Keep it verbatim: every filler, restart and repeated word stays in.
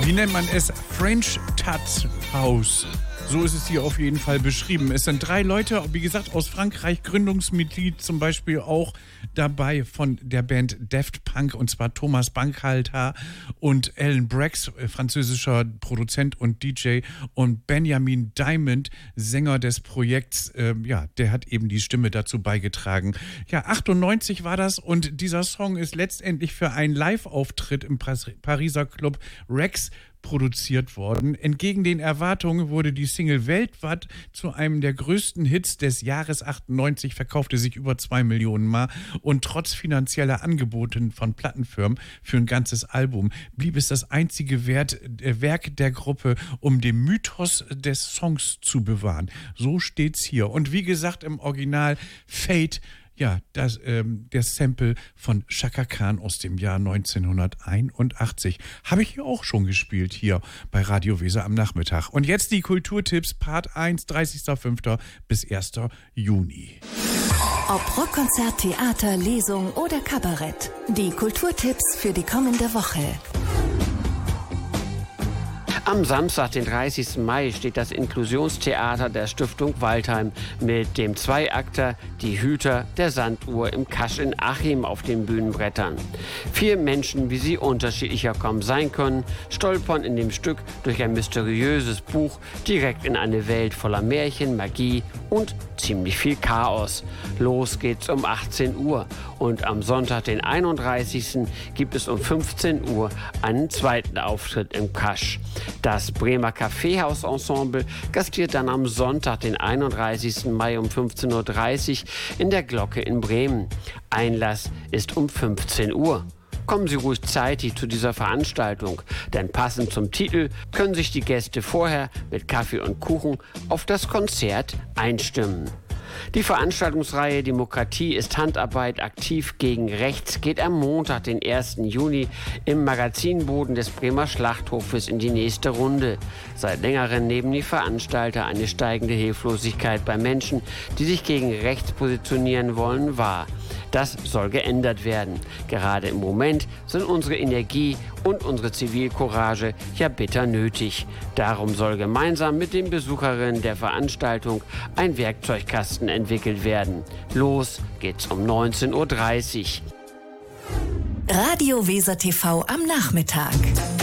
wie nennt man es? French Touch House. So ist es hier auf jeden Fall beschrieben. Es sind drei Leute, wie gesagt, aus Frankreich, Gründungsmitglied zum Beispiel auch dabei von der Band Daft Punk, und zwar Thomas Bankhalter und Alan Brax, französischer Produzent und D J, und Benjamin Diamond, Sänger des Projekts. Ähm, ja, der hat eben die Stimme dazu beigetragen. Ja, achtundneunzig war das, und dieser Song ist letztendlich für einen Live-Auftritt im Pariser Club Rex produziert worden. Entgegen den Erwartungen wurde die Single weltweit zu einem der größten Hits des Jahres achtundneunzig, verkaufte sich über zwei Millionen Mal, und trotz finanzieller Angebote von Plattenfirmen für ein ganzes Album blieb es das einzige Wert, äh, Werk der Gruppe, um den Mythos des Songs zu bewahren. So steht's hier. Und wie gesagt, im Original Fate, ja, das, ähm, der Sample von Chaka Khan aus dem Jahr neunzehnhunderteinundachtzig. Habe ich hier auch schon gespielt, hier bei Radio Weser am Nachmittag. Und jetzt die Kulturtipps, Part eins, dreißigster fünfter bis erster Juni. Ob Rockkonzert, Theater, Lesung oder Kabarett. Die Kulturtipps für die kommende Woche. Am Samstag, den dreißigsten Mai, steht das Inklusionstheater der Stiftung Waldheim mit dem Zweiakter Die Hüter der Sanduhr im Kasch in Achim auf den Bühnenbrettern. Vier Menschen, wie sie unterschiedlicher kaum sein können, stolpern in dem Stück durch ein mysteriöses Buch direkt in eine Welt voller Märchen, Magie und ziemlich viel Chaos. Los geht's um achtzehn Uhr, und am Sonntag, den einunddreißigsten gibt es um fünfzehn Uhr einen zweiten Auftritt im Kasch. Das Bremer Kaffeehausensemble gastiert dann am Sonntag, den einunddreißigsten Mai um fünfzehn Uhr dreißig in der Glocke in Bremen. Einlass ist um fünfzehn Uhr. Kommen Sie ruhig zeitig zu dieser Veranstaltung, denn passend zum Titel können sich die Gäste vorher mit Kaffee und Kuchen auf das Konzert einstimmen. Die Veranstaltungsreihe Demokratie ist Handarbeit aktiv gegen rechts geht am Montag, den ersten Juni, im Magazinboden des Bremer Schlachthofes in die nächste Runde. Seit längerem nehmen die Veranstalter eine steigende Hilflosigkeit bei Menschen, die sich gegen rechts positionieren wollen, wahr. Das soll geändert werden. Gerade im Moment sind unsere Energie und unsere Zivilcourage ja bitter nötig. Darum soll gemeinsam mit den Besucherinnen der Veranstaltung ein Werkzeugkasten entwickelt werden. Los geht's um neunzehn Uhr dreißig. Radio Weser T V am Nachmittag.